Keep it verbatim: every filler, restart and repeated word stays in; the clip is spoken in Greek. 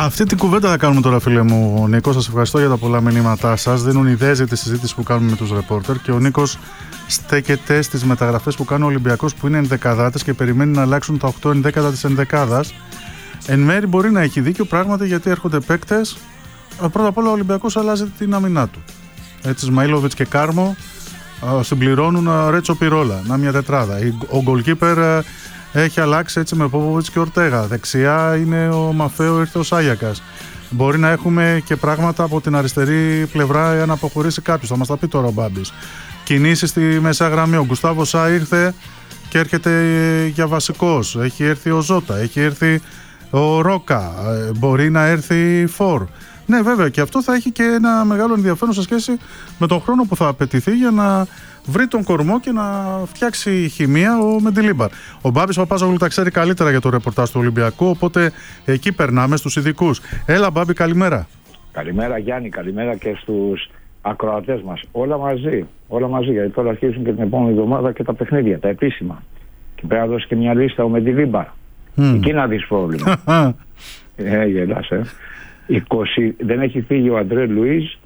Αυτή την κουβέντα θα κάνουμε τώρα, φίλε μου, Νίκο. Σας ευχαριστώ για τα πολλά μηνύματά σας. Δίνουν ιδέες για τη συζήτηση που κάνουμε με τους ρεπόρτερ και ο Νίκος στέκεται στις μεταγραφές που κάνει ο Ολυμπιακός, που είναι ενδεκαδάτες και περιμένει να αλλάξουν τα οκτώ ενδέκατα της ενδεκάδας. Εν μέρει μπορεί να έχει δίκιο, πράγματι, γιατί έρχονται παίκτες. Πρώτα απ' όλα ο Ολυμπιακός αλλάζει την αμυνά του. Έτσι, Σμαΐλοβιτς και Κάρμο συμπληρώνουν Ρέτσο Πυρόλα. Να μια τετράδα. Ο goalkeeper έχει αλλάξει έτσι με Πόποβιτς και Ορτέγα. Δεξιά είναι ο Μαφέο, ήρθε ο Σάγιακας. Μπορεί να έχουμε και πράγματα από την αριστερή πλευρά εάν αποχωρήσει κάποιος. Θα μας τα πει τώρα ο Μπάμπης. Κινήσεις στη μεσαία γραμμή. Ο Γκουστάβο Σά ήρθε και έρχεται για βασικός. Έχει έρθει ο Ζώτα, έχει έρθει ο Ρόκα. Μπορεί να έρθει η Φορ. Ναι, βέβαια, και αυτό θα έχει και ένα μεγάλο ενδιαφέρον σε σχέση με τον χρόνο που θα απαιτηθεί για να βρει τον κορμό και να φτιάξει χημεία ο Μεντιλίμπαρ. Ο Μπάμπης Παπάζογλου τα ξέρει καλύτερα για το ρεπορτάζ του Ολυμπιακού, οπότε εκεί περνάμε στους ειδικούς. Έλα, Μπάμπη, καλημέρα. Καλημέρα, Γιάννη, καλημέρα και στους ακροατές μας. Όλα μαζί, όλα μαζί, γιατί τώρα αρχίζουν και την επόμενη εβδομάδα και τα παιχνίδια, τα επίσημα. Και πρέπει να δώσει και μια λίστα ο Μεντιλίμπαρ. Mm. Εκεί να δεις πρόβλημα. ε, γελάς, ε. είκοσι, δεν έχει φύγει ο Αντρέ Λουίζ